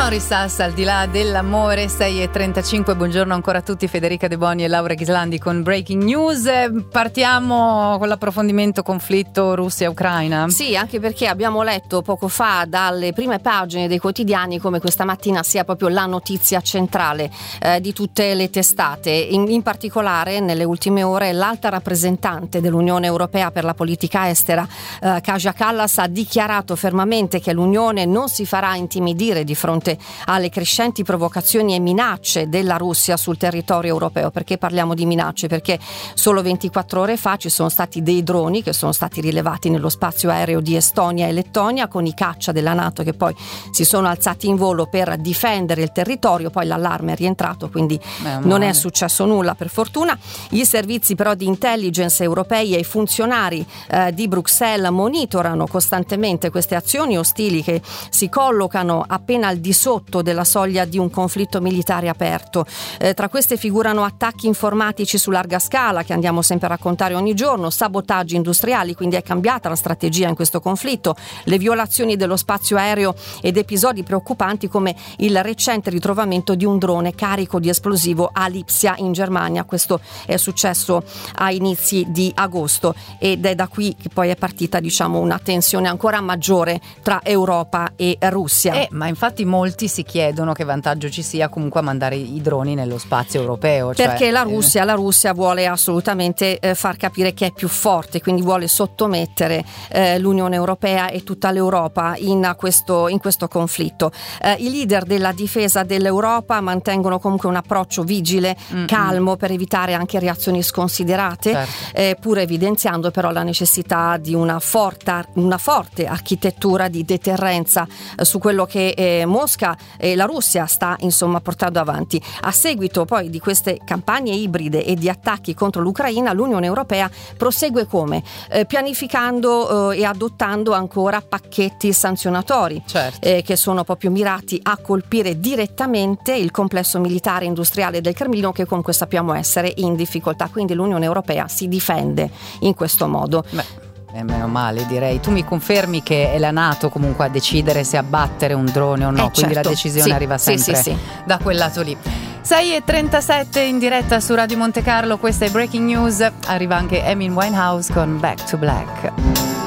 Mauritshuis, al di là dell'amore, 6:35. Buongiorno ancora a tutti, Federica De Boni e Laura Ghislandi con Breaking News. Partiamo con l'approfondimento conflitto Russia-Ucraina. Sì, anche perché abbiamo letto poco fa dalle prime pagine dei quotidiani come questa mattina sia proprio la notizia centrale di tutte le testate. In particolare nelle ultime ore l'alta rappresentante dell'Unione Europea per la politica estera, Kaja Kallas, ha dichiarato fermamente che l'Unione non si farà intimidire di fronte alle crescenti provocazioni e minacce della Russia sul territorio europeo. Perché parliamo di minacce? Perché solo 24 ore fa ci sono stati dei droni che sono stati rilevati nello spazio aereo di Estonia e Lettonia con i caccia della NATO che poi si sono alzati in volo per difendere il territorio. Poi l'allarme è rientrato, quindi non è successo nulla, per fortuna. I servizi però di intelligence europei e i funzionari di Bruxelles monitorano costantemente queste azioni ostili che si collocano appena al di sotto della soglia di un conflitto militare aperto. Tra queste figurano attacchi informatici su larga scala che andiamo sempre a raccontare ogni giorno, sabotaggi industriali, quindi è cambiata la strategia in questo conflitto, le violazioni dello spazio aereo ed episodi preoccupanti come il recente ritrovamento di un drone carico di esplosivo a Lipsia in Germania. Questo è successo a inizi di agosto ed è da qui che poi è partita, diciamo, una tensione ancora maggiore tra Europa e Russia. Ma infatti molti si chiedono che vantaggio ci sia comunque a mandare i droni nello spazio europeo. Perché la Russia vuole assolutamente far capire che è più forte, quindi vuole sottomettere l'Unione Europea e tutta l'Europa in questo conflitto. I leader della difesa dell'Europa mantengono comunque un approccio vigile, calmo, per evitare anche reazioni sconsiderate, certo. Pur evidenziando però la necessità di una forte architettura di deterrenza su quello che Mosca e la Russia sta insomma portando avanti. A seguito poi di queste campagne ibride e di attacchi contro l'Ucraina, l'Unione Europea prosegue come? Pianificando e adottando ancora pacchetti sanzionatori, certo. Che sono proprio mirati a colpire direttamente il complesso militare e industriale del Cremlino, che comunque sappiamo essere in difficoltà. Quindi l'Unione Europea si difende in questo modo. Meno male, direi. Tu mi confermi che è la NATO comunque a decidere se abbattere un drone o no, quindi certo. La decisione arriva sempre da quel lato lì. 6:37 in diretta su Radio Monte Carlo, questa è Breaking News. Arriva anche Amy Winehouse con Back to Black.